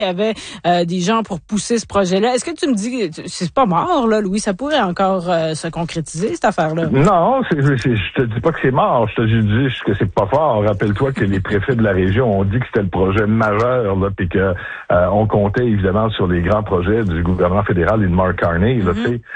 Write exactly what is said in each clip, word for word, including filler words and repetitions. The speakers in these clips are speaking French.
Il y avait euh, des gens pour pousser ce projet-là. Est-ce que tu me dis, c'est pas mort, là, Louis, ça pourrait encore euh, se concrétiser, cette affaire-là? Non, c'est, c'est, je te dis pas que c'est mort, je te dis que c'est pas fort. Rappelle-toi que les préfets de la région ont dit que c'était le projet majeur, là, puis que euh, on comptait évidemment sur les grands projets du gouvernement fédéral et de Mark Carney, là, mm-hmm. tu sais.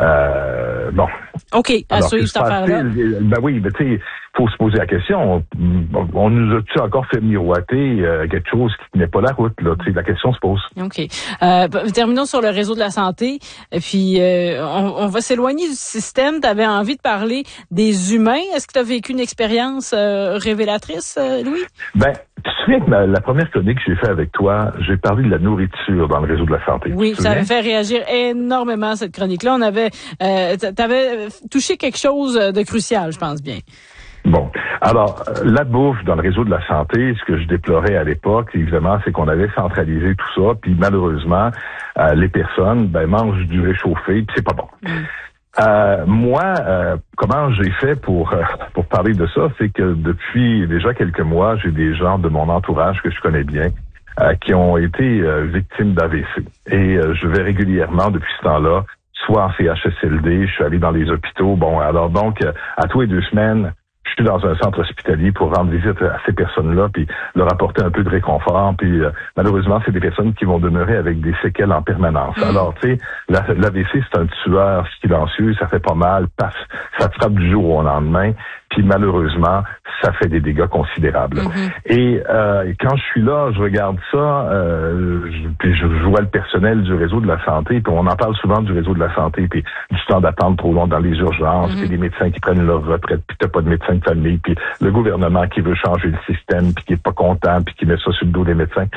Euh, bon. OK, à suivre cette affaire-là. Ben oui, mais tu sais, faut se poser la question. On, on nous a-tu encore fait miroiter euh, quelque chose qui n'est pas la route, là? Tu sais, la question se pose. OK. Euh, terminons sur le réseau de la santé. Et puis, euh, on, on va s'éloigner du système. Tu avais envie de parler des humains. Est-ce que tu as vécu une expérience euh, révélatrice, euh, Louis? Ben, tu te souviens que ma, la première chronique que j'ai fait avec toi, j'ai parlé de la nourriture dans le réseau de la santé. Oui, ça avait fait réagir énormément, cette chronique-là. On avait, euh, t'avais touché quelque chose de crucial, je pense bien. Bon. Alors, la bouffe dans le réseau de la santé, ce que je déplorais à l'époque, évidemment, c'est qu'on avait centralisé tout ça, puis malheureusement, euh, les personnes, ben, mangent du réchauffé, puis c'est pas bon. Mm. Euh, moi, euh, comment j'ai fait pour euh, pour parler de ça, c'est que depuis déjà quelques mois, j'ai des gens de mon entourage que je connais bien euh, qui ont été euh, victimes d'A V C. Et euh, je vais régulièrement, depuis ce temps-là, soit en C H S L D, je suis allé dans les hôpitaux. Bon, alors donc, euh, à tous les deux semaines, je suis dans un centre hospitalier pour rendre visite à ces personnes-là, puis leur apporter un peu de réconfort. Puis euh, malheureusement, c'est des personnes qui vont demeurer avec des séquelles en permanence. Mmh. Alors, tu sais, l'A V C, c'est un tueur silencieux, ça fait pas mal, paf, ça te frappe du jour au lendemain. Puis malheureusement, ça fait des dégâts considérables. Mm-hmm. Et euh, quand je suis là, je regarde ça, euh, je, puis je, je vois le personnel du réseau de la santé, puis on en parle souvent du réseau de la santé, puis du temps d'attente trop long dans les urgences, mm-hmm. puis des médecins qui prennent leur retraite, puis t'as pas de médecin de famille, puis le gouvernement qui veut changer le système, puis qui est pas content, puis qui met ça sur le dos des médecins.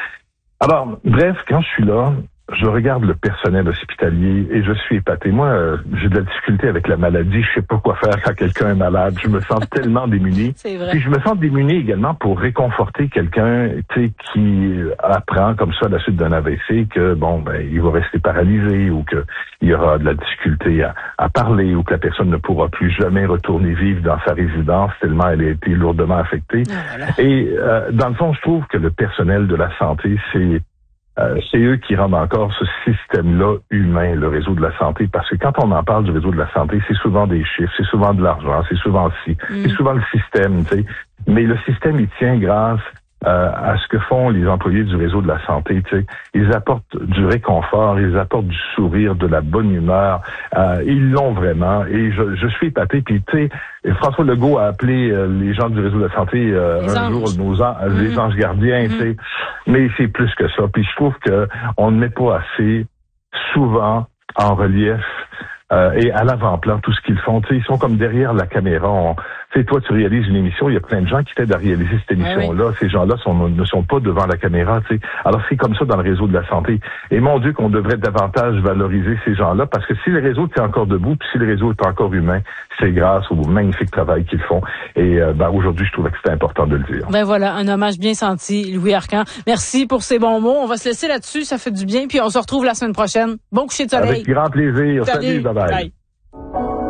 Alors, bref, quand je suis là, je regarde le personnel hospitalier et je suis épaté. Moi, euh, j'ai de la difficulté avec la maladie. Je sais pas quoi faire quand quelqu'un est malade. Je me sens tellement démuni. C'est vrai. Puis je me sens démuni également pour réconforter quelqu'un, tu sais, qui apprend comme ça à la suite d'un A V C que bon, ben, il va rester paralysé ou que il y aura de la difficulté à, à parler ou que la personne ne pourra plus jamais retourner vivre dans sa résidence tellement elle a été lourdement affectée. Ah, voilà. Et euh, dans le fond, je trouve que le personnel de la santé, c'est Euh, c'est eux qui rendent encore ce système-là humain, le réseau de la santé, parce que quand on en parle du réseau de la santé, c'est souvent des chiffres, c'est souvent de l'argent, c'est souvent ci, mm. c'est souvent le système, tu sais. Mais le système, il tient grâce euh, à ce que font les employés du réseau de la santé, tu sais. Ils apportent du réconfort, ils apportent du sourire, de la bonne humeur. Euh, ils l'ont vraiment. Et je, je suis épaté. Puis, tu sais, François Legault a appelé euh, les gens du réseau de la santé euh, un anges. jour nos an- mm-hmm. les anges gardiens, mm-hmm. tu sais. Mais c'est plus que ça. Puis je trouve que on ne met pas assez souvent en relief euh, et à l'avant-plan tout ce qu'ils font. Tu sais, ils sont comme derrière la caméra. On, tu sais, toi, tu réalises une émission, il y a plein de gens qui t'aident à réaliser cette émission-là. Oui. Ces gens-là sont, ne sont pas devant la caméra, tu sais. Alors, c'est comme ça dans le réseau de la santé. Et mon Dieu, qu'on devrait davantage valoriser ces gens-là, parce que si le réseau est encore debout, puis si le réseau est encore humain, c'est grâce au magnifique travail qu'ils font. Et euh, ben, aujourd'hui, je trouvais que c'était important de le dire. Ben voilà, un hommage bien senti, Louis Arcan. Merci pour ces bons mots. On va se laisser là-dessus, ça fait du bien, puis on se retrouve la semaine prochaine. Bon coucher de soleil. Avec grand plaisir. Salut, Salut bye bye. Bye.